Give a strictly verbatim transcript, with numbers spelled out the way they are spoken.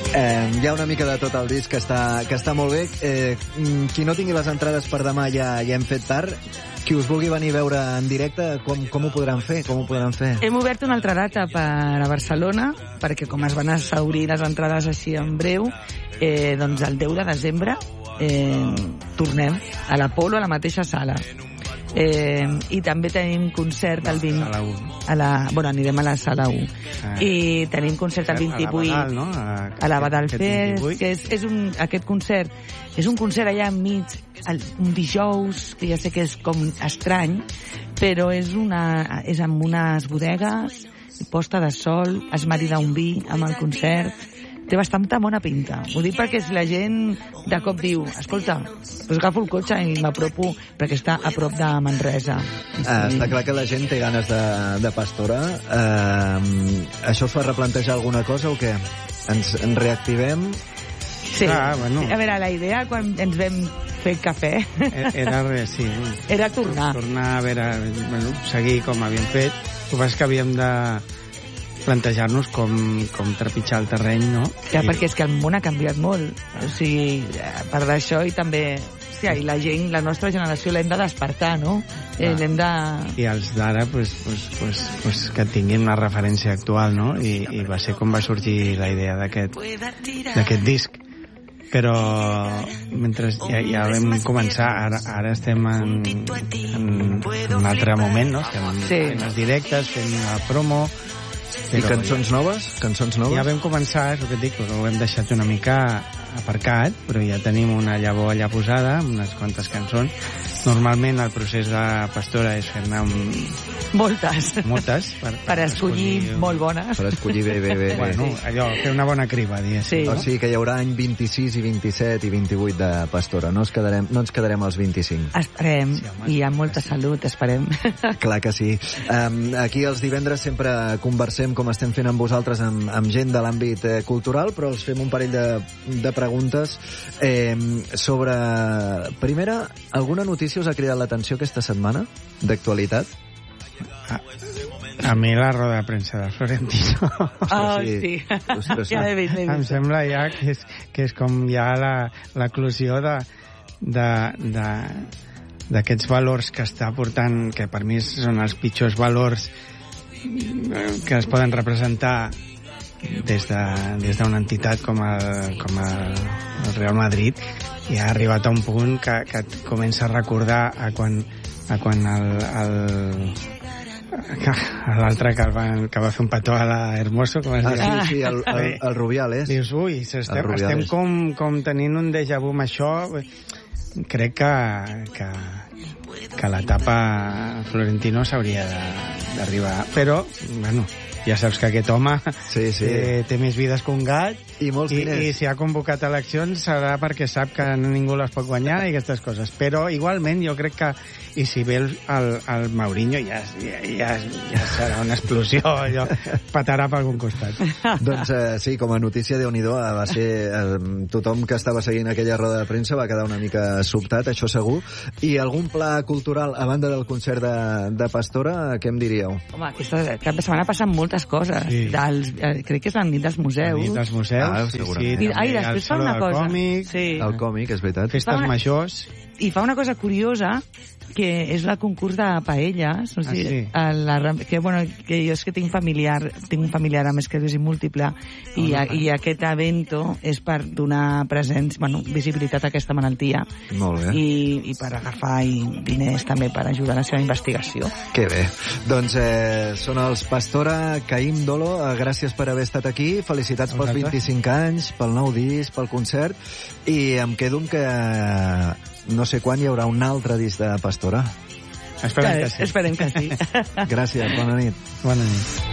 Eh, hi ha una mica de tot el disc que està, que està molt bé. Eh, qui no tingui les entrades per demà ja, ja hem fet tard. Qui us vulgui venir a veure en directe, com, com ho podran fer? Com ho podran fer? Hem obert una altra data per a Barcelona, perquè com es van assaurir les entrades així en breu, eh, doncs el deu de desembre eh, tornem a l'Apolo, a la mateixa sala. Eh, i també tenim concert el vint... A la u. A la, bueno, anirem a la sala u. Ah. I tenim concert el vint-i-vuit... A la Badal, no? A, a la Badal Fest, que és, és un, aquest concert és un concert allà enmig, el, un dijous, que ja sé que és com estrany, però és, una, és amb unes bodegues, posta de sol, es marida un vi amb el concert. Té bastanta bona pinta. Ho dic perquè si la gent de cop diu, escolta, doncs agafo el cotxe i m'apropo, perquè està a prop de Manresa. Sí. Ah, està clar que la gent té ganes de, de Pastora. Uh, això us fa replantejar alguna cosa o què? Ens, ens reactivem? Sí. Ah, bueno. A veure, la idea quan ens vam fer cafè era, sí, era tornar. Tornar a veure, bueno, seguir com havíem fet. El que passa és que havíem de plantejar-nos com, com trepitjar el terreny, no? Ja, I... perquè és que el món ha canviat molt. O sigui, a part d'això, i també... Hòstia, i la gent, la nostra generació l'hem de despertar, no? Eh, l'hem de... I els d'ara, pues, pues, pues, pues, que tinguin una referència actual, no? I, i va ser com va sorgir la idea d'aquest d'aquest disc. Però mentre ja, ja vam començar, ara, ara estem en, en, en un altre moment, no? Estem sí. fent els directes, fent la promo... I cançons noves? Cançons noves? Ja vam començar, és el que et dic, però ho hem deixat una mica aparcat, però ja tenim una llavor allà posada, amb unes quantes cançons. Normalment el procés de Pastora és fer-ne un... Moltes. Moltes. Per, per, per escollir, escollir molt bones. Per escollir bé, bé, bé. Bueno, allò, fer una bona criba, diguéssim. Sí. No? O sigui que hi haurà any vint-i-sis i vint-i-set i vint-i-vuit de Pastora. No, es quedarem, no ens quedarem als vint-i-cinc. Esperem. Sí, home, i amb molta sí. salut, esperem. Clar que sí. Um, aquí els divendres sempre conversem, com estem fent amb vosaltres, amb, amb gent de l'àmbit eh, cultural, però els fem un parell de, de preguntes eh, sobre... Primera, alguna notícia us ha cridat l'atenció aquesta setmana, d'actualitat? A, a mi la roda de premsa de Florentino. Oh, sí. Ostres, ja l'he vist, l'he vist. Em sembla ja que és, que és com ja l'eclusió de, de, de, d'aquests valors que està portant, que per mi són els pitjors valors que es poden representar des de, des d'una entitat com el, com el, el Real Madrid, i ha arribat a un punt que, que et comença a recordar a quan, a quan el, el l'altre que, va, que va fer un petó a la Hermoso, com es ah, diu? Sí, sí, el, el, el Rubiales. Dius, ui, estem, estem com, com tenint un déjà vu amb això. Crec que, que, que l'etapa Florentino s'hauria d'arribar. Però, bueno, ja saps que aquest home sí, sí. Eh, té més vides que un gat i, molts i, i si ha convocat eleccions serà perquè sap que ningú les pot guanyar i aquestes coses. Però igualment jo crec que i si ve el, el, el Mourinho ja, ja, ja, ja serà una explosió, allò patarà per algun costat. Doncs eh, sí, com a notícia Déu-n'hi-do, va ser eh, tothom que estava seguint aquella roda de premsa va quedar una mica sobtat, això segur. I algun pla cultural a banda del concert de, de Pastora, què em diríeu? Home, aquesta cap de setmana passen moltes coses. Sí. Dels, eh, crec que és la nit dels museus. La nit dels museus, ah, sí, sí. sí. Ai, després fa una cosa. Còmic, sí. El còmic, és veritat. Festes una... majors. I fa una cosa curiosa, que és la concurs de paelles, o sigui, ah, sí. la, que, bueno, que jo és que tinc familiar, tinc un familiar amb esclerosi múltiple, i, oh, no, i aquest evento és per donar presència, bueno, visibilitat a aquesta malaltia. Molt bé. I, i per agafar i diners també per ajudar a la seva investigació. Que bé. Doncs eh, són els Pastora, Caïm Dolo, eh, gràcies per haver estat aquí, felicitats pels vint-i-cinc anys, pel nou disc, pel concert, i em quedo amb que no sé quan hi haurà un altre disc de Pastora. Esperem que sí. Esperem que sí. Gràcies, bona nit. Bona nit.